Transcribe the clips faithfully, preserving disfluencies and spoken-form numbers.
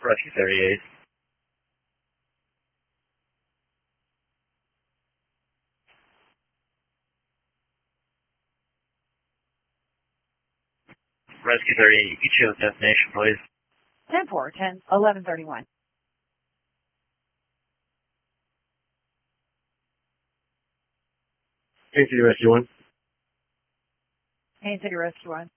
Rescue thirty-eight. Rescue thirty-eight, you can show the destination, please. ten four, ten, eleven thirty-one. Haines City Rescue one. Haines City Rescue one.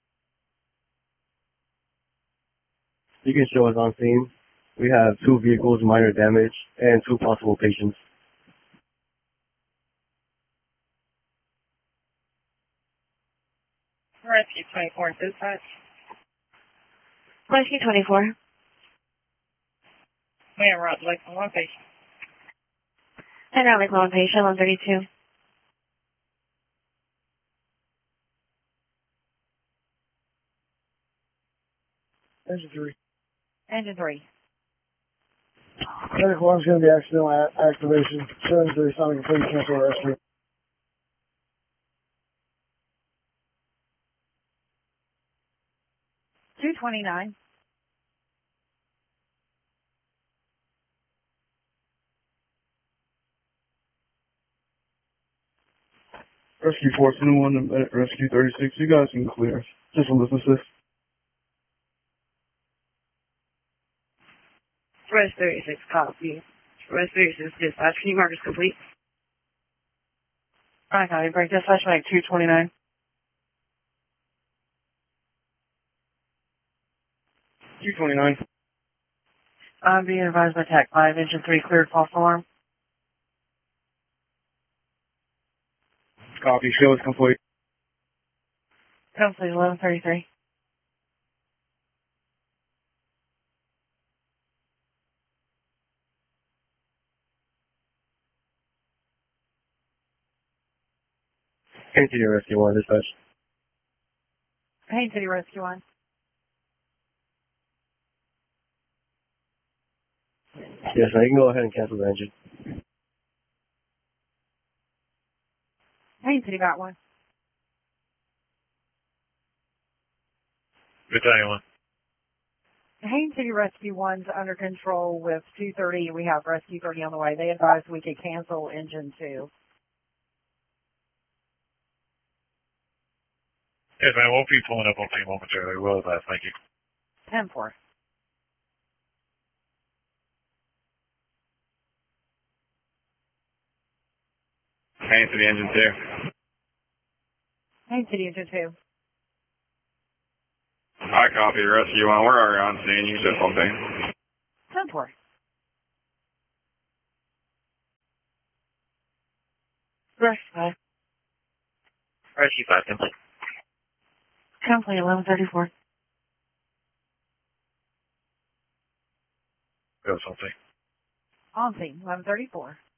You can show us on scene. We have two vehicles, minor damage, and two possible patients. Rescue twenty-four, dispatch. Rescue twenty-four. We have Route Lake one patient. And Route Lake one patient, one thirty-two. Engine three. Engine three. Medic one's going to be accidental a- activation. seven three, sounding complete, cancel our rescue. two twenty-nine. Rescue four twenty-one and Rescue thirty-six, you guys can clear. Just a listen assist. Res thirty-six, copy. Res thirty-six, dispatch. Can you mark us complete? Alright, copy. Break dispatch like two twenty-nine. two twenty-nine. I'm being advised by TAC five, engine three cleared false alarm. Copy, show is complete. Complete, eleven thirty-three. Haines City Rescue one, dispatch. Haines City Rescue one. Yes, now you can go ahead and cancel the engine. Haines City got one. Battalion one. Haines City Rescue one's under control with two thirty, and we have Rescue thirty on the way. They advised we could cancel engine two. Yes, man, we'll be pulling up on thing momentarily. Well, that, thank you. ten four. Haines City engine two. Haines City engine two. I copy rescue one. We're already on scene. You said something. ten four. Rescue five. Rescue five, complete. Complete, eleven thirty-four. Go something. On scene, eleven thirty-four.